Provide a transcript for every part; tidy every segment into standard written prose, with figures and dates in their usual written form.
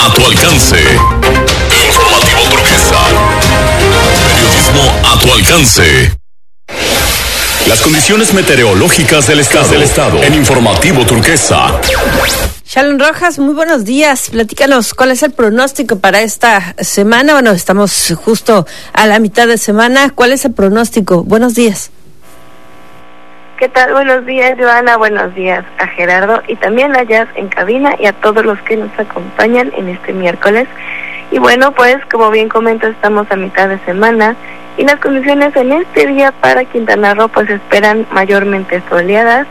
a tu alcance. Informativo Turquesa. Periodismo a tu alcance. Las condiciones meteorológicas del estado en Informativo Turquesa. Shalom Rojas, muy buenos días. Platícanos, ¿cuál es el pronóstico para esta semana? Bueno, estamos justo a la mitad de semana. ¿Cuál es el pronóstico? Buenos días. ¿Qué tal? Buenos días, Joana. Buenos días a Gerardo y también a Jazz en cabina y a todos los que nos acompañan en este miércoles. Y bueno, pues como bien comenta, estamos a mitad de semana y las condiciones en este día para Quintana Roo pues esperan mayormente soleadas,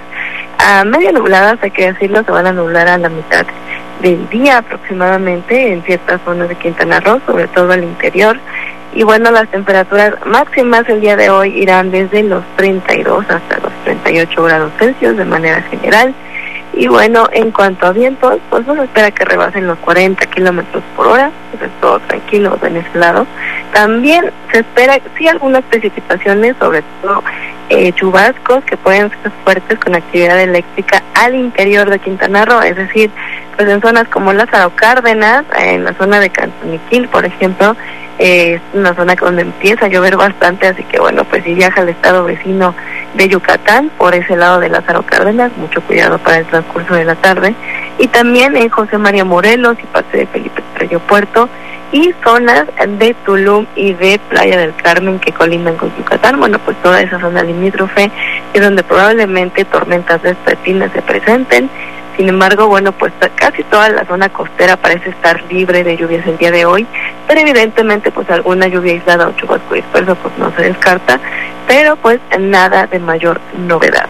a medio nubladas, hay que decirlo, se van a nublar a la mitad del día aproximadamente en ciertas zonas de Quintana Roo, sobre todo al interior. Y bueno, las temperaturas máximas el día de hoy irán desde los 32 hasta los 38 grados Celsius de manera general. Y bueno, en cuanto a vientos, pues no se espera que rebasen los 40 kilómetros por hora, pues es todo tranquilo en ese lado. También se espera, sí, algunas precipitaciones, sobre todo chubascos que pueden ser fuertes con actividad eléctrica al interior de Quintana Roo, es decir, pues en zonas como Lázaro Cárdenas, en la zona de Cantoniquil, por ejemplo, es una zona donde empieza a llover bastante, así que bueno, pues si viaja al estado vecino de Yucatán, por ese lado de Lázaro Cárdenas, mucho cuidado para el transcurso de la tarde, y también en José María Morelos y parte de Felipe Carrillo Puerto, y zonas de Tulum y de Playa del Carmen que colindan con Yucatán. Bueno, pues toda esa zona limítrofe es donde probablemente tormentas vespertinas se presenten. Sin embargo, bueno, pues casi toda la zona costera parece estar libre de lluvias el día de hoy, pero evidentemente pues alguna lluvia aislada o chubasco disperso pues no se descarta, pero pues nada de mayor novedad.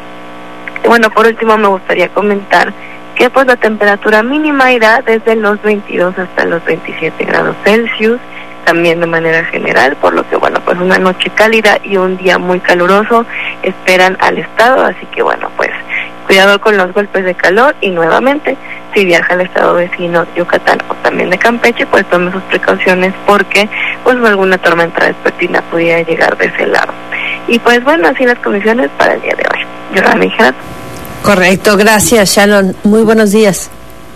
Y bueno, por último me gustaría comentar que pues la temperatura mínima irá desde los 22 hasta los 27 grados Celsius, también de manera general, por lo que bueno, pues una noche cálida y un día muy caluroso esperan al estado, así que bueno, pues cuidado con los golpes de calor y nuevamente, si viaja al estado vecino Yucatán o también de Campeche, pues tome sus precauciones porque pues alguna tormenta vespertina pudiera llegar de ese lado. Y pues bueno, así las condiciones para el día de hoy. Joana y Gerardo. Correcto, gracias Shalom, muy buenos días.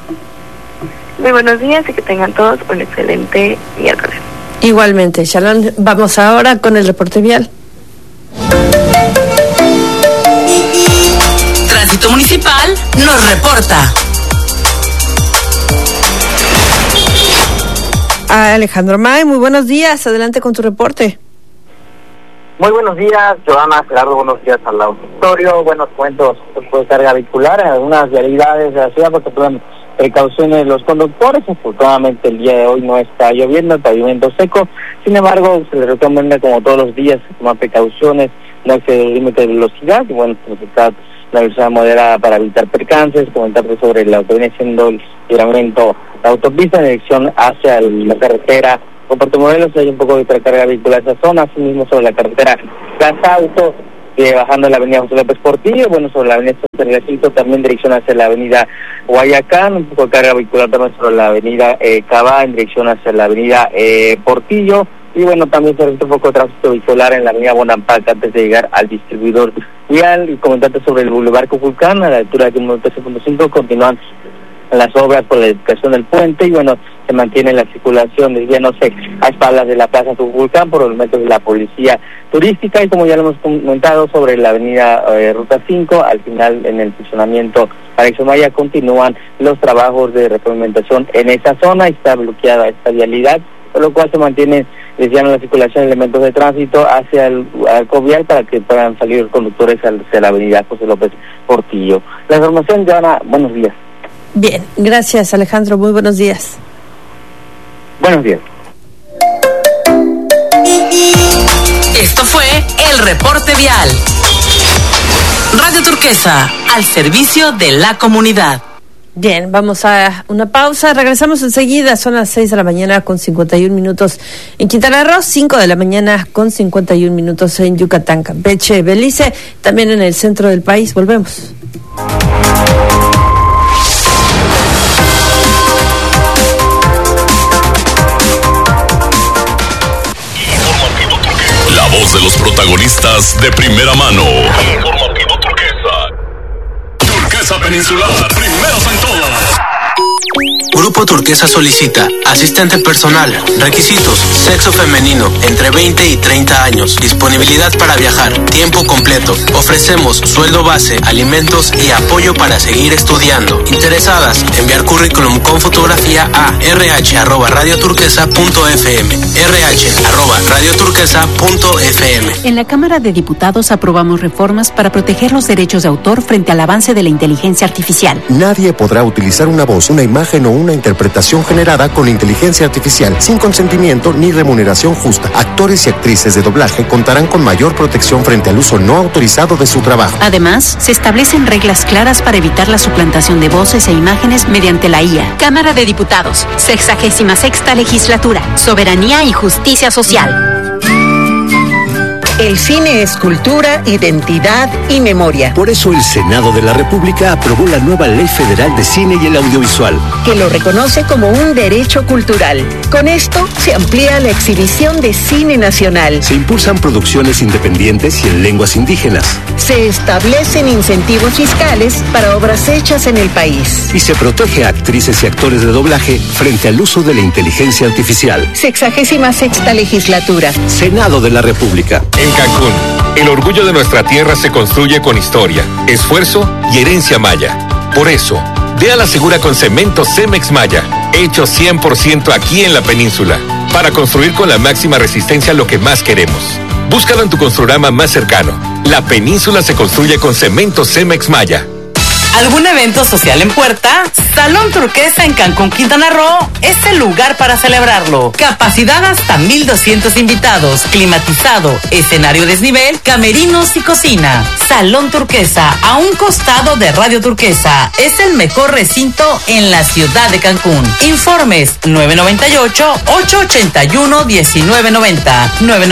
Muy buenos días y que tengan todos un excelente miércoles. Igualmente, Shalom, vamos ahora con el reporte vial. Tránsito Municipal nos reporta. Alejandro May, muy buenos días, adelante con tu reporte. Muy buenos días, Joana, Gerardo, buenos días al auditorio. Buenos cuentos de carga vehicular en algunas vialidades de la ciudad porque toman precauciones los conductores. Afortunadamente el día de hoy no está lloviendo, el pavimento seco. Sin embargo, se les recomienda como todos los días tomar precauciones, no exceder el límite de velocidad y bueno, utilizar la velocidad moderada para evitar percances. Comentarte sobre lo que viene siendo el libramiento de autopista en dirección hacia la carretera con Puerto Morelos. Hay un poco de precarga vehicular en esa zona, así mismo sobre la carretera Plaza Auto, bajando la avenida José López Portillo, bueno, sobre la avenida San Recinto, también dirección hacia la avenida Guayacán, un poco de carga vehicular también sobre la avenida Cabá, en dirección hacia la avenida Portillo, y bueno, también se registra un poco de tránsito vehicular en la avenida Bonampak antes de llegar al distribuidor vial. Y comentarte sobre el Boulevard Cuculcán, a la altura de kilómetro 13.5, continúan las obras por la edificación del puente y bueno, se mantiene la circulación desviándose a espaldas de la Plaza Cuculcán por los elementos de la policía turística. Y como ya lo hemos comentado sobre la avenida Ruta 5, al final en el funcionamiento Paraíso Maya continúan los trabajos de repavimentación en esa zona y está bloqueada esta vialidad, por lo cual se mantiene desviando la circulación de elementos de tránsito hacia el arco vial para que puedan salir los conductores hacia la avenida José López Portillo. La información, Joana, buenos días. Bien, gracias Alejandro, muy buenos días. Buenos días. Esto fue el reporte vial. Radio Turquesa, al servicio de la comunidad. Bien, vamos a una pausa, regresamos enseguida, son las 6 de la mañana con 51 minutos en Quintana Roo, 5 de la mañana con 51 minutos en Yucatán, Campeche, Belice, también en el centro del país, volvemos. La voz de los protagonistas de primera mano. Informativo Turquesa. Turquesa Peninsular, primeros en todo. Grupo Turquesa solicita asistente personal, requisitos, sexo femenino, entre 20 y 30 años, disponibilidad para viajar, tiempo completo. Ofrecemos sueldo base, alimentos y apoyo para seguir estudiando. Interesadas, enviar currículum con fotografía a rh@radioturquesa.fm, rh@radioturquesa.fm. En la Cámara de Diputados aprobamos reformas para proteger los derechos de autor frente al avance de la inteligencia artificial. Nadie podrá utilizar una voz, una imagen o una interpretación generada con inteligencia artificial sin consentimiento ni remuneración justa. Actores y actrices de doblaje contarán con mayor protección frente al uso no autorizado de su trabajo. Además, se establecen reglas claras para evitar la suplantación de voces e imágenes mediante la IA. Cámara de Diputados, 66ª Legislatura, Soberanía y Justicia Social. El cine es cultura, identidad y memoria. Por eso el Senado de la República aprobó la nueva Ley Federal de Cine y el Audiovisual, que lo reconoce como un derecho cultural. Con esto se amplía la exhibición de cine nacional. Se impulsan producciones independientes y en lenguas indígenas. Se establecen incentivos fiscales para obras hechas en el país. Y se protege a actrices y actores de doblaje frente al uso de la inteligencia artificial. 66ª Legislatura. Senado de la República. En Cancún, el orgullo de nuestra tierra se construye con historia, esfuerzo y herencia maya. Por eso, ve a la segura con cemento Cemex Maya, hecho 100% aquí en la península, para construir con la máxima resistencia lo que más queremos. Búscalo en tu Construrama más cercano. La península se construye con cemento Cemex Maya. ¿Algún evento social en puerta? Salón Turquesa en Cancún, Quintana Roo es el lugar para celebrarlo. Capacidad hasta 1,200 invitados, climatizado, escenario desnivel, camerinos y cocina. Salón Turquesa, a un costado de Radio Turquesa, es el mejor recinto en la ciudad de Cancún. Informes 998-881-1990.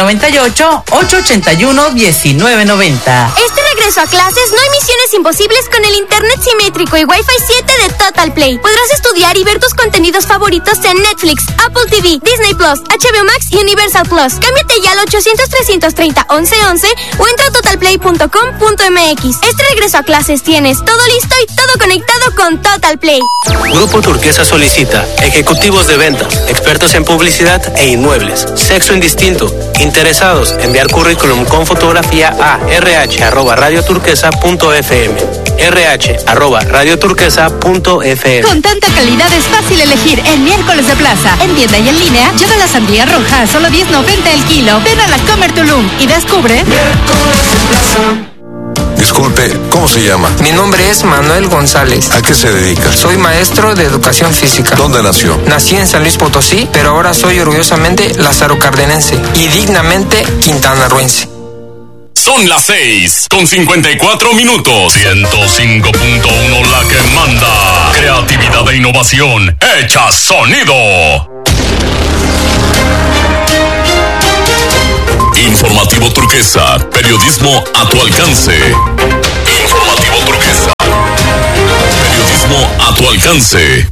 998-881-1990. Este regreso a clases no hay misiones imposibles con el internet simétrico y Wi-Fi 7 de Total Play. Podrás estudiar y ver tus contenidos favoritos en Netflix, Apple TV, Disney Plus, HBO Max y Universal Plus. Cámbiate ya al 800-330-1111 o entra a totalplay.com.mx. Este regreso a clases tienes todo listo y todo conectado con Total Play. Grupo Turquesa solicita ejecutivos de ventas, expertos en publicidad e inmuebles, sexo indistinto, interesados, enviar currículum con fotografía a rh@radioturquesa.fm. rh@radioturquesa.fm. Con tanta calidad es fácil elegir en Miércoles de Plaza. En tienda y en línea, lleva la sandía roja a solo $10.90 el kilo. Ven a la Comer Tulum y descubre Miércoles de Plaza. Disculpe, ¿cómo se llama? Mi nombre es Manuel González. ¿A qué se dedica? Soy maestro de educación física. ¿Dónde nació? Nací en San Luis Potosí, pero ahora soy orgullosamente lazarocardenense y dignamente quintanarroense. Son las 6:54. 105.1 la que manda. Creatividad e innovación hecha sonido. Informativo Turquesa, periodismo a tu alcance. Informativo Turquesa, periodismo a tu alcance.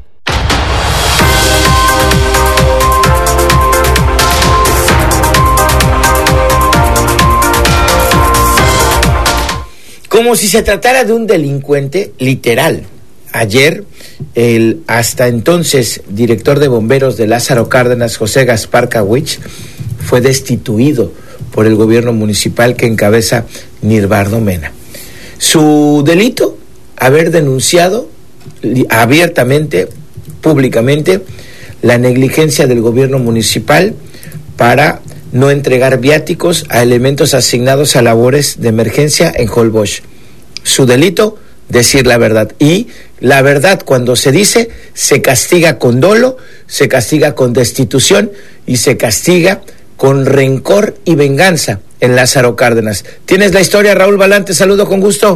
Como si se tratara de un delincuente, literal. Ayer, el hasta entonces director de bomberos de Lázaro Cárdenas, José Gaspar Kawich, fue destituido por el gobierno municipal que encabeza Nirvardo Mena. Su delito, haber denunciado abiertamente, públicamente, la negligencia del gobierno municipal para no entregar viáticos a elementos asignados a labores de emergencia en Holbox. Su delito, decir la verdad. Y la verdad, cuando se dice, se castiga con dolo, se castiga con destitución y se castiga con rencor y venganza en Lázaro Cárdenas. ¿Tienes la historia, Raúl Balante? Saludo con gusto.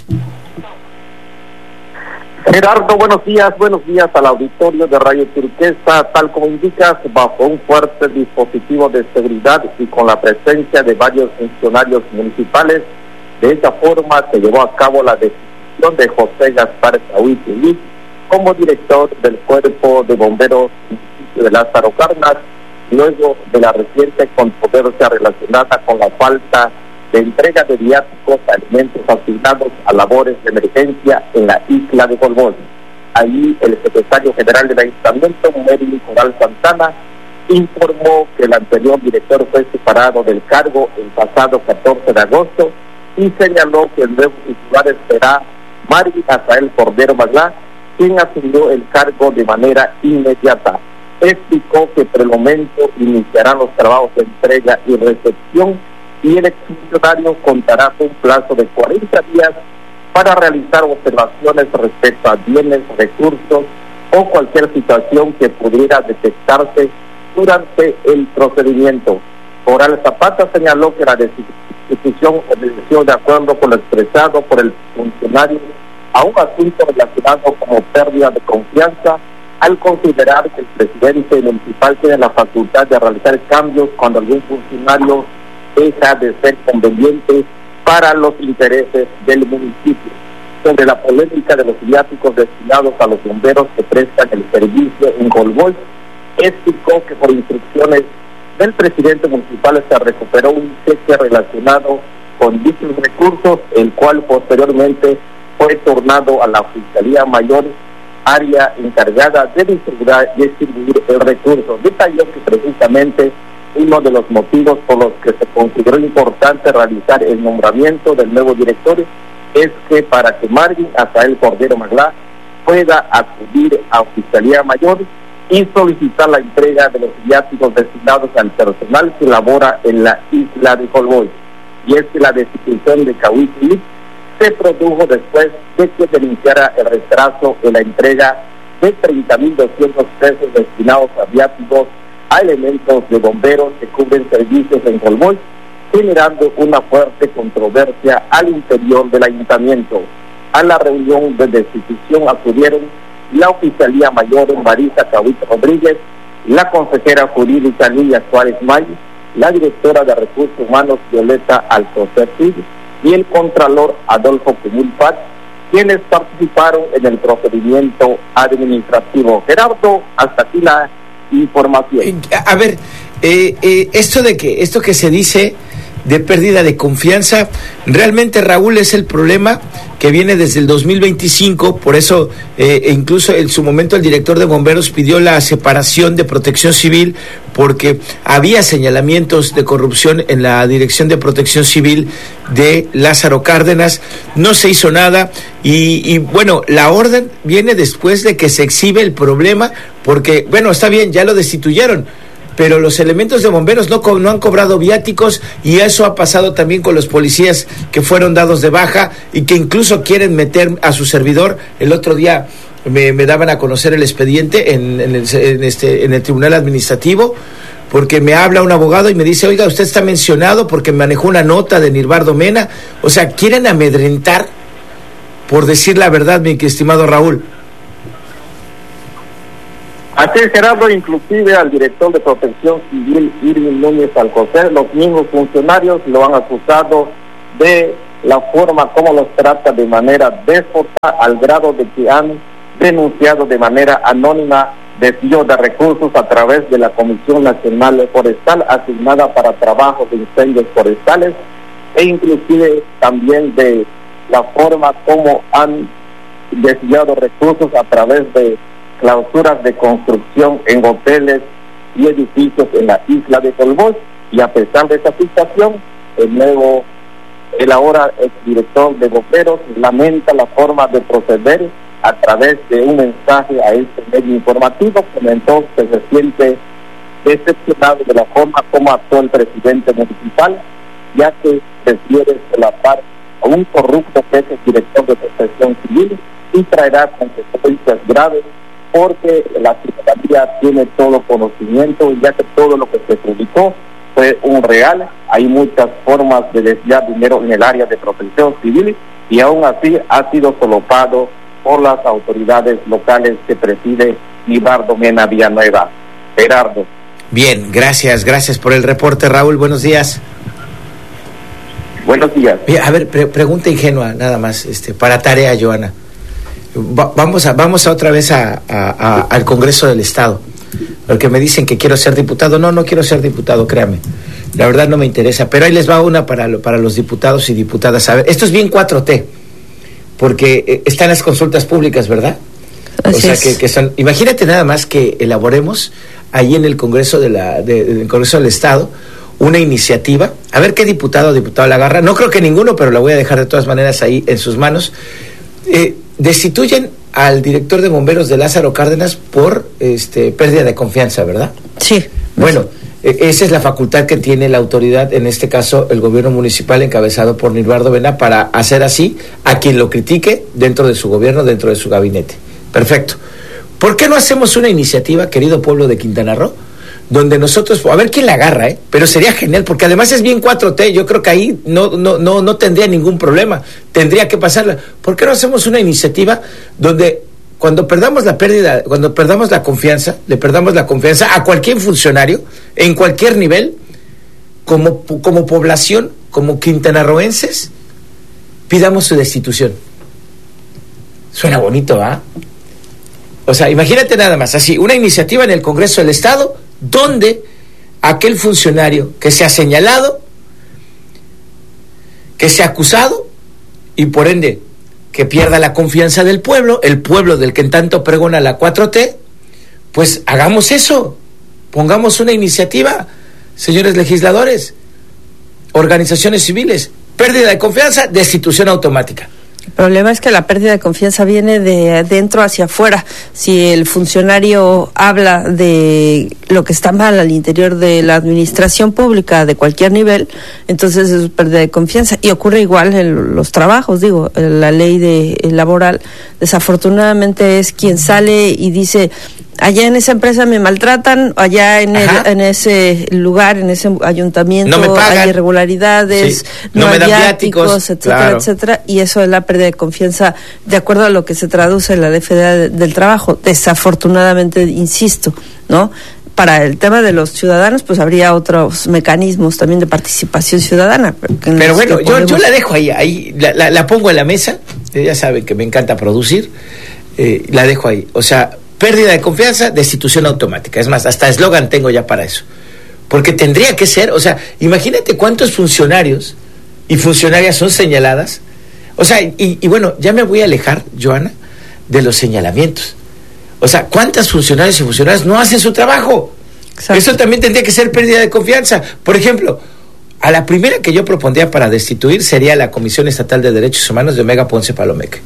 Gerardo, buenos días al auditorio de Radio Turquesa. Tal como indicas, bajo un fuerte dispositivo de seguridad y con la presencia de varios funcionarios municipales, de esa forma se llevó a cabo la destitución de José Gaspar Kawich como director del Cuerpo de Bomberos de Lázaro Cárdenas, luego de la reciente controversia relacionada con la falta de entrega de viáticos a elementos asignados a labores de emergencia en la isla de Holbox. Ahí el secretario general del Ayuntamiento, Merly Coral Santana, informó que el anterior director fue separado del cargo el pasado 14 de agosto y señaló que el nuevo titular será Marvin Azael Cordero Maglá, quien asumió el cargo de manera inmediata. Explicó que por el momento iniciarán los trabajos de entrega y recepción y el exfuncionario contará con un plazo de 40 días para realizar observaciones respecto a bienes, recursos o cualquier situación que pudiera detectarse durante el procedimiento. Coral Zapata señaló que la decisión obedeció de acuerdo con lo expresado por el funcionario a un asunto relacionado como pérdida de confianza, al considerar que el presidente municipal tiene la facultad de realizar cambios cuando algún funcionario deja de ser conveniente para los intereses del municipio. Sobre la polémica de los viáticos destinados a los bomberos que prestan el servicio en Golboy, explicó que por instrucciones del presidente municipal se recuperó un cheque relacionado con dichos recursos, el cual posteriormente fue tornado a la Fiscalía Mayor, área encargada de distribuir el recurso. Detalló que precisamente uno de los motivos por los que se consideró importante realizar el nombramiento del nuevo director es que para que Marvin Azael Cordero Maglá pueda acudir a Fiscalía Mayor y solicitar la entrega de los viáticos destinados al personal que labora en la isla de Golboy. Y es que la destitución de Cahuitli se produjo después de que denunciara el retraso en la entrega de 30.200 pesos destinados a viáticos a elementos de bomberos que cubren servicios en Golboy, generando una fuerte controversia al interior del ayuntamiento. A la reunión de destitución acudieron la Oficialía Mayor Marisa Cahuit Rodríguez, la consejera jurídica Lidia Suárez May, la directora de Recursos Humanos Violeta Alcocer y el contralor Adolfo Cumulpat, quienes participaron en el procedimiento administrativo. Gerardo, hasta aquí la información. A ver, esto que se dice de pérdida de confianza, realmente, Raúl, es el problema que viene desde el 2025, por eso incluso en su momento el director de bomberos pidió la separación de Protección Civil, porque había señalamientos de corrupción en la Dirección de Protección Civil de Lázaro Cárdenas. No se hizo nada y bueno, la orden viene después de que se exhibe el problema, porque bueno, está bien, ya lo destituyeron, pero los elementos de bomberos no han cobrado viáticos, y eso ha pasado también con los policías que fueron dados de baja y que incluso quieren meter a su servidor. El otro día me daban a conocer el expediente en el Tribunal Administrativo, porque me habla un abogado y me dice: oiga, usted está mencionado porque manejó una nota de Nirvardo Mena. O sea, quieren amedrentar, por decir la verdad, mi estimado Raúl. Así es, Gerardo, inclusive al director de Protección Civil, Irving Núñez Alcocer, los mismos funcionarios lo han acusado de la forma como los trata de manera déspota, al grado de que han denunciado de manera anónima desvío de recursos a través de la Comisión Nacional Forestal asignada para trabajos de incendios forestales, e inclusive también de la forma como han desviado recursos a través de clausuras de construcción en hoteles y edificios en la isla de Golboy. Y a pesar de esa situación, el ahora exdirector de bomberos lamenta la forma de proceder. A través de un mensaje a este medio informativo comentó que se siente decepcionado de la forma como actuó el presidente municipal, ya que prefiere solapar a un corrupto que es el director de Protección Civil y traerá consecuencias graves, porque la ciudadanía tiene todo conocimiento, ya que todo lo que se publicó fue un real. Hay muchas formas de desviar dinero en el área de Protección Civil y aún así ha sido solopado por las autoridades locales que preside Nirvardo Mena Villanueva. Gerardo. Bien, gracias por el reporte, Raúl. Buenos días. Buenos días. A ver, pregunta ingenua, nada más, para tarea, Joana. Vamos a otra vez al Congreso del Estado, porque me dicen que quiero ser diputado. No quiero ser diputado, créame, la verdad no me interesa, pero ahí les va una para los diputados y diputadas. A ver, esto es bien 4T, porque están las consultas públicas, ¿verdad? Así o sea, que son, imagínate nada más que elaboremos ahí en el Congreso del Congreso del Estado una iniciativa, a ver qué diputado o diputada la agarra, no creo que ninguno, pero la voy a dejar de todas maneras ahí en sus manos. Destituyen al director de bomberos de Lázaro Cárdenas por pérdida de confianza, ¿verdad? Sí. Bueno, esa es la facultad que tiene la autoridad, en este caso el gobierno municipal encabezado por Nirvardo Vena, para hacer así a quien lo critique dentro de su gobierno, dentro de su gabinete. Perfecto. ¿Por qué no hacemos una iniciativa, querido pueblo de Quintana Roo, donde nosotros, a ver quién la agarra, pero sería genial, porque además es bien 4T, yo creo que ahí no tendría ningún problema, tendría que pasarla. ¿Por qué no hacemos una iniciativa donde cuando perdamos la confianza, le perdamos la confianza a cualquier funcionario, en cualquier nivel, como población, como quintanarroenses, pidamos su destitución? Suena bonito, ¿ah? O sea, imagínate nada más, así, una iniciativa en el Congreso del Estado, donde aquel funcionario que se ha señalado, que se ha acusado, y por ende que pierda la confianza del pueblo, el pueblo del que en tanto pregona la 4T, pues hagamos eso, pongamos una iniciativa, señores legisladores, organizaciones civiles, pérdida de confianza, destitución automática. El problema es que la pérdida de confianza viene de adentro hacia afuera. Si el funcionario habla de lo que está mal al interior de la administración pública de cualquier nivel, entonces es pérdida de confianza. Y ocurre igual en los trabajos, la ley laboral, desafortunadamente es quien sale y dice: allá en esa empresa me maltratan, allá en ese lugar, en ese ayuntamiento, no me pagan, hay irregularidades, sí, no me dan viáticos, etcétera, claro, etcétera, y eso es la pérdida de confianza de acuerdo a lo que se traduce en la Ley Federal del Trabajo. Desafortunadamente, insisto, ¿no? Para el tema de los ciudadanos, pues habría otros mecanismos también de participación ciudadana. Pero bueno, yo la dejo ahí la pongo en la mesa, ya saben que me encanta producir, la dejo ahí, o sea, pérdida de confianza, destitución automática. Es más, hasta eslogan tengo ya para eso. Porque tendría que ser, o sea, imagínate cuántos funcionarios y funcionarias son señaladas. O sea, y bueno, ya me voy a alejar, Joana, de los señalamientos. O sea, ¿cuántas funcionarios y funcionarias no hacen su trabajo? Exacto. Eso también tendría que ser pérdida de confianza. Por ejemplo, a la primera que yo propondría para destituir sería la Comisión Estatal de Derechos Humanos de Omega Ponce Palomeque.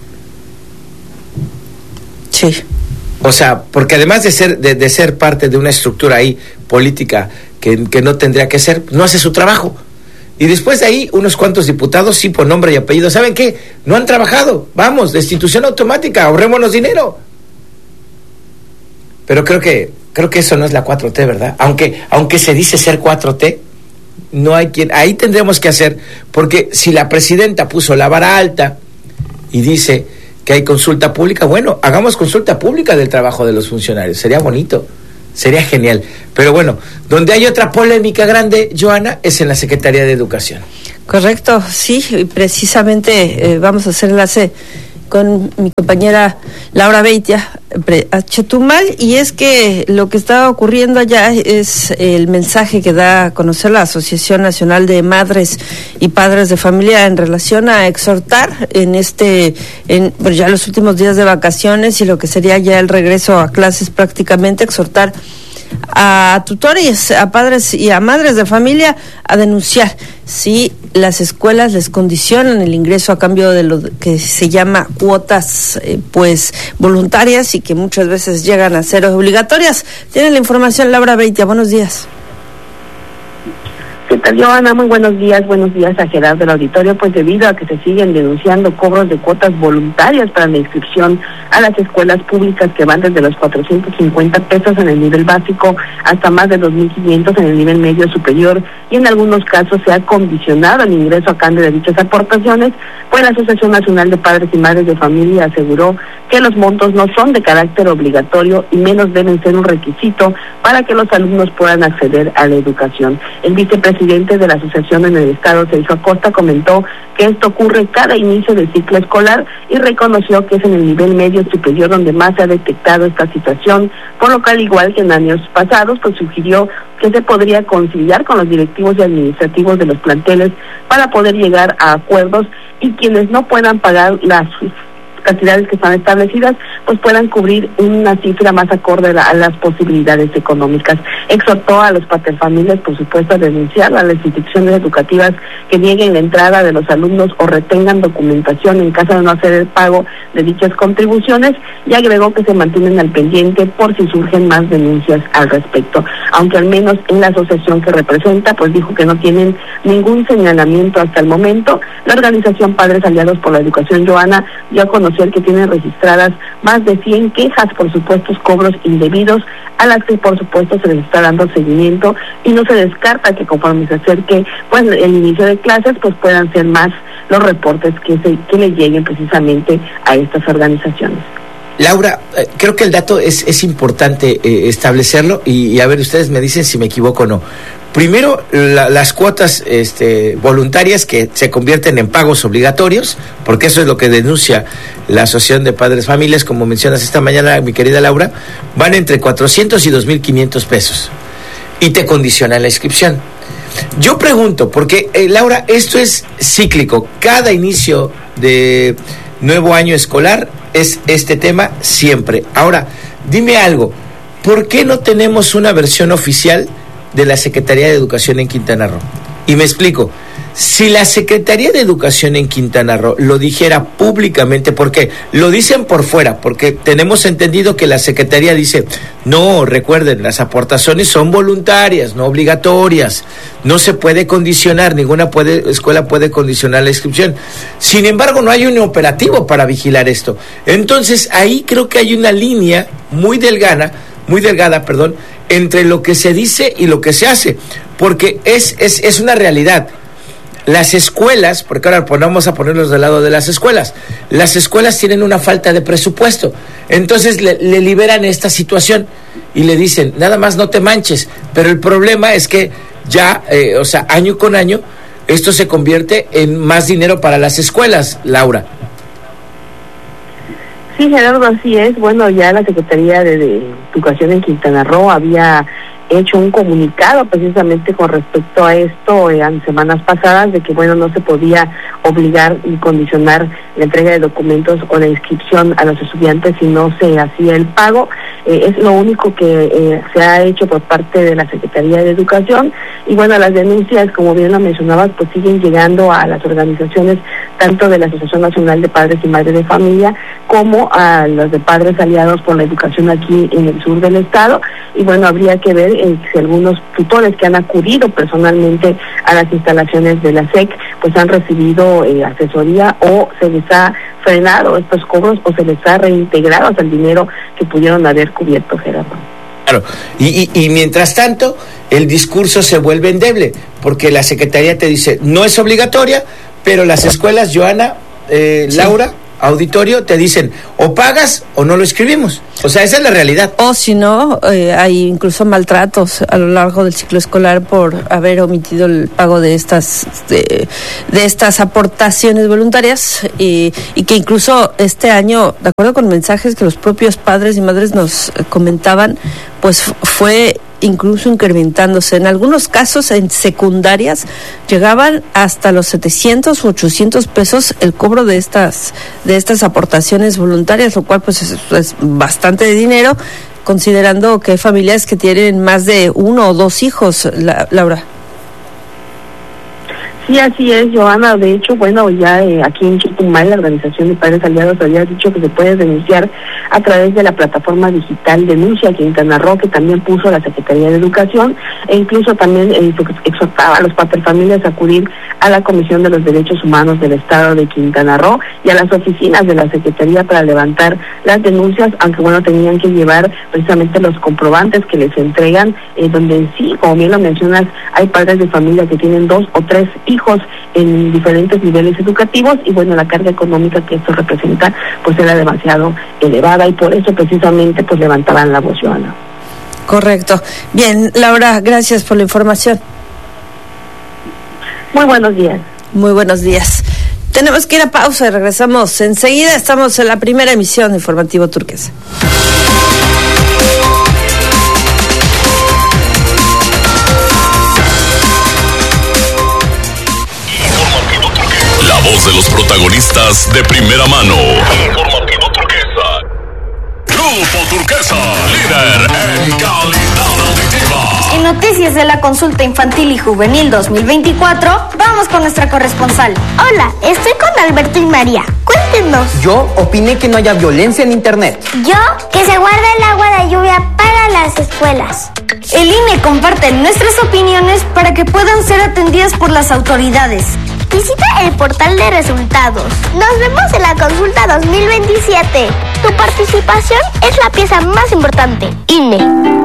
Sí. O sea, porque además de ser parte de una estructura ahí política que no tendría que ser, no hace su trabajo. Y después de ahí, unos cuantos diputados, sí, por nombre y apellido, ¿saben qué? No han trabajado, vamos, destitución automática, ahorrémonos dinero. Pero creo que eso no es la 4T, ¿verdad? Aunque se dice ser 4T, no hay quien, ahí tendremos que hacer, porque si la presidenta puso la vara alta y dice que hay consulta pública, bueno, hagamos consulta pública del trabajo de los funcionarios, sería bonito, sería genial. Pero bueno, donde hay otra polémica grande, Joana, es en la Secretaría de Educación. Correcto, sí, y precisamente vamos a hacer enlace con mi compañera Laura Beitia a Chetumal, y es que lo que está ocurriendo allá es el mensaje que da a conocer la Asociación Nacional de Madres y Padres de Familia en relación a exhortar ya los últimos días de vacaciones y lo que sería ya el regreso a clases prácticamente, exhortar a tutores, a padres y a madres de familia a denunciar si las escuelas les condicionan el ingreso a cambio de lo que se llama cuotas voluntarias y que muchas veces llegan a ser obligatorias. Tiene la información Laura Beitia, buenos días. ¿Qué tal, Joana? Muy buenos días a Gerardo del Auditorio. Pues debido a que se siguen denunciando cobros de cuotas voluntarias para la inscripción a las escuelas públicas que van desde los 450 pesos en el nivel básico hasta más de 2.500 en el nivel medio superior, y en algunos casos se ha condicionado el ingreso a cambio de dichas aportaciones, pues la Asociación Nacional de Padres y Madres de Familia aseguró que los montos no son de carácter obligatorio y menos deben ser un requisito para que los alumnos puedan acceder a la educación. El vicepresidente de la asociación en el estado, Sergio Acosta, comentó que esto ocurre cada inicio del ciclo escolar y reconoció que es en el nivel medio superior donde más se ha detectado esta situación, por lo que al igual que en años pasados, pues sugirió que se podría conciliar con los directivos y administrativos de los planteles para poder llegar a acuerdos, y quienes no puedan pagar cantidades que están establecidas, pues puedan cubrir una cifra más acorde a las posibilidades económicas. Exhortó a los paterfamilias, por supuesto, a denunciar a las instituciones educativas que nieguen la entrada de los alumnos o retengan documentación en caso de no hacer el pago de dichas contribuciones, y agregó que se mantienen al pendiente por si surgen más denuncias al respecto. Aunque al menos en la asociación que representa, pues dijo que no tienen ningún señalamiento hasta el momento. La organización Padres Aliados por la Educación, Joana, dio a conocer que tienen registradas más de 100 quejas por supuestos cobros indebidos, a las que por supuesto se les está dando seguimiento, y no se descarta que conforme se acerque pues el inicio de clases, pues puedan ser más los reportes que le lleguen precisamente a estas organizaciones. Laura, creo que el dato es importante establecerlo, y a ver, ustedes me dicen si me equivoco o no. Primero, las cuotas voluntarias que se convierten en pagos obligatorios, porque eso es lo que denuncia la Asociación de Padres Familias, como mencionas esta mañana, mi querida Laura, van entre 400 y 2,500 pesos, y te condicionan la inscripción. Yo pregunto, porque Laura, esto es cíclico, cada inicio de nuevo año escolar es este tema siempre. Ahora, dime algo, ¿por qué no tenemos una versión oficial de la Secretaría de Educación en Quintana Roo? Y me explico. Si la Secretaría de Educación en Quintana Roo lo dijera públicamente, porque lo dicen por fuera, porque tenemos entendido que la Secretaría dice, no, recuerden, las aportaciones son voluntarias, no obligatorias, no se puede condicionar, ninguna escuela puede condicionar la inscripción. Sin embargo, no hay un operativo para vigilar esto. Entonces, ahí creo que hay una línea muy delgada, entre lo que se dice y lo que se hace, porque es una realidad. Las escuelas, porque ahora vamos a ponerlos del lado de las escuelas tienen una falta de presupuesto, entonces le liberan esta situación y le dicen, nada más no te manches, pero el problema es que ya, año con año, esto se convierte en más dinero para las escuelas, Laura. Sí, Gerardo, así es. Bueno, ya la Secretaría de Educación en Quintana Roo había hecho un comunicado precisamente con respecto a esto en semanas pasadas, de que bueno, no se podía obligar y condicionar la entrega de documentos o la inscripción a los estudiantes si no se hacía el pago. Es lo único que se ha hecho por parte de la Secretaría de Educación, y bueno, las denuncias, como bien lo mencionabas, pues siguen llegando a las organizaciones tanto de la Asociación Nacional de Padres y Madres de Familia como a los de Padres Aliados por la Educación aquí en el sur del estado. Y bueno, habría que ver si algunos tutores que han acudido personalmente a las instalaciones de la SEC pues han recibido asesoría, o se les ha frenado estos cobros, o se les ha reintegrado hasta el dinero que pudieron haber cubierto, Gerardo. Claro, y mientras tanto el discurso se vuelve endeble, porque la Secretaría te dice, no es obligatoria, pero las escuelas, Joana, sí. Laura, auditorio, te dicen, o pagas o no lo escribimos. O sea, esa es la realidad. O si no, hay incluso maltratos a lo largo del ciclo escolar por haber omitido el pago de estas aportaciones voluntarias, y que incluso este año, de acuerdo con mensajes que los propios padres y madres nos comentaban, pues fue incluso incrementándose. En algunos casos, en secundarias, llegaban hasta los 700 u 800 pesos el cobro de estas aportaciones voluntarias, lo cual pues es bastante de dinero, considerando que hay familias que tienen más de 1 o 2 hijos, Laura. Sí, así es, Joana. De hecho, bueno, ya aquí en Chetumal, la Organización de Padres Aliados había dicho que se puede denunciar a través de la plataforma digital Denuncia Quintana Roo, que también puso la Secretaría de Educación, e incluso también exhortaba a los paterfamilias a acudir a la Comisión de los Derechos Humanos del Estado de Quintana Roo y a las oficinas de la Secretaría para levantar las denuncias, aunque bueno, tenían que llevar precisamente los comprobantes que les entregan, donde en sí, como bien lo mencionas, hay padres de familia que tienen 2 o 3 hijos en diferentes niveles educativos, y bueno, la carga económica que esto representa pues era demasiado elevada, y por eso precisamente pues levantaban la voz, Joana. Correcto. Bien, Laura, gracias por la información. Muy buenos días. Muy buenos días. Tenemos que ir a pausa y regresamos enseguida. Estamos en la primera emisión de Informativo Turquesa. La voz de los protagonistas de primera mano. Grupo Turquesa, líder en calidad auditiva. En noticias de la consulta infantil y juvenil 2024, vamos con nuestra corresponsal. Hola, estoy con Alberto y María. Cuéntenos. Yo opiné que no haya violencia en internet. Yo, que se guarde el agua de lluvia para las escuelas. El INE comparte nuestras opiniones para que puedan ser atendidas por las autoridades. Visita el portal de resultados. Nos vemos en la consulta 2027. Tu participación es la pieza más importante. INE.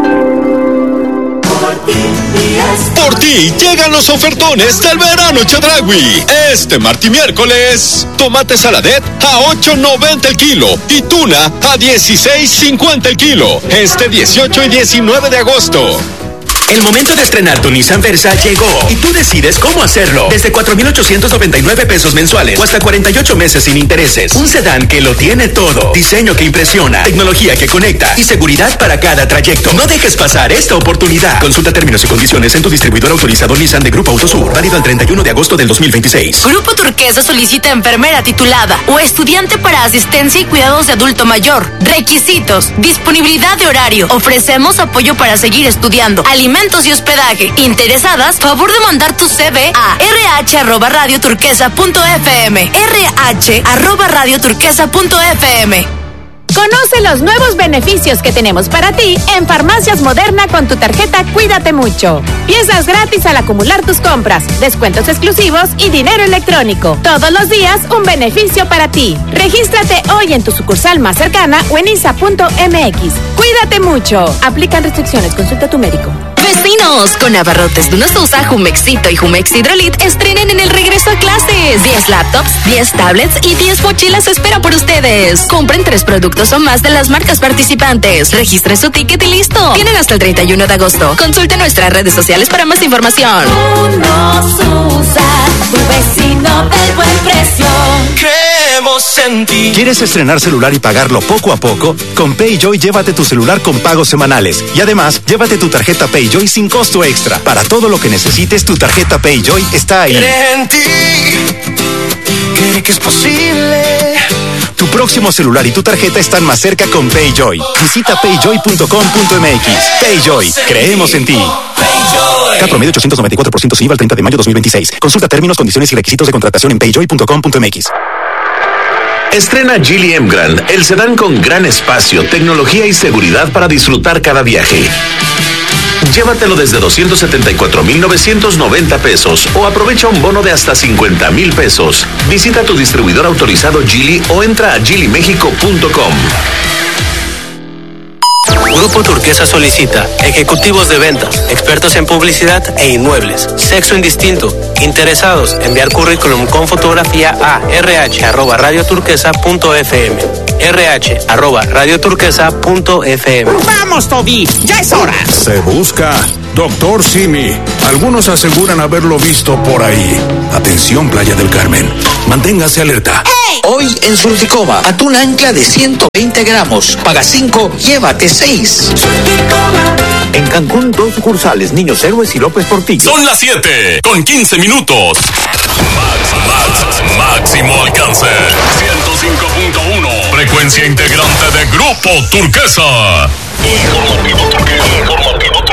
Por ti llegan los ofertones del verano Chedraui. Este martes y miércoles, tomate saladet a $8.90 el kilo y tuna a $16.50 el kilo. Este 18 y 19 de agosto. El momento de estrenar tu Nissan Versa llegó y tú decides cómo hacerlo. Desde 4,899 pesos mensuales o hasta 48 meses sin intereses. Un sedán que lo tiene todo. Diseño que impresiona, tecnología que conecta y seguridad para cada trayecto. No dejes pasar esta oportunidad. Consulta términos y condiciones en tu distribuidor autorizado Nissan de Grupo Autosur. Válido al 31 de agosto del 2026. Grupo Turquesa solicita enfermera titulada o estudiante para asistencia y cuidados de adulto mayor. Requisitos: disponibilidad de horario. Ofrecemos apoyo para seguir estudiando. Alimentos y hospedaje. Interesadas, favor de mandar tu CV a rh@radioturquesa.fm. rh@radioturquesa.fm. Conoce los nuevos beneficios que tenemos para ti en Farmacias Moderna con tu tarjeta Cuídate Mucho. Piezas gratis al acumular tus compras, descuentos exclusivos y dinero electrónico. Todos los días un beneficio para ti. Regístrate hoy en tu sucursal más cercana o en isa.mx. Cuídate mucho. Aplican restricciones. Consulta a tu médico. Vecinos, con abarrotes de Unosusa, Jumexito y Jumex Hidrolit estrenen en el regreso a clases. 10 laptops, 10 tablets y 10 mochilas espera por ustedes. Compren 3 productos o más de las marcas participantes. Registre su ticket y listo. Tienen hasta el 31 de agosto. Consulte nuestras redes sociales para más información. Unosusa, tu vecino del buen precio. Creemos en ti. ¿Quieres estrenar celular y pagarlo poco a poco? Con PayJoy llévate tu celular con pagos semanales. Y además, llévate tu tarjeta PayJoy sin costo extra. Para todo lo que necesites, tu tarjeta PayJoy está ahí. Cree en ti, cree que es posible. Tu próximo celular y tu tarjeta están más cerca con PayJoy. Visita payjoy.com.mx. PayJoy, creemos en ti. Cada promedio 894% sin IVA al 30 de mayo 2026. Consulta términos, condiciones y requisitos de contratación en payjoy.com.mx. Estrena Geely Emgrand, el sedán con gran espacio, tecnología y seguridad para disfrutar cada viaje. Llévatelo desde 274,990 pesos o aprovecha un bono de hasta 50,000 pesos. Visita tu distribuidor autorizado Geely o entra a geelymexico.com. Grupo Turquesa solicita ejecutivos de ventas, expertos en publicidad e inmuebles, sexo indistinto, interesados, enviar currículum con fotografía a rh@radioturquesa.fm. rh@radioturquesa.fm. ¡Vamos, Toby! ¡Ya es hora! Se busca Doctor Simi. Algunos aseguran haberlo visto por ahí. Atención, Playa del Carmen. Manténgase alerta. Hoy en Surticoba, atún ancla de 120 gramos. Paga 5, llévate 6. En Cancún, 2 sucursales, Niños Héroes y López Portillo. Son las 7 con 15 minutos. Máximo alcance. 105.1. Frecuencia integrante de Grupo Turquesa. Informativo Turquesa.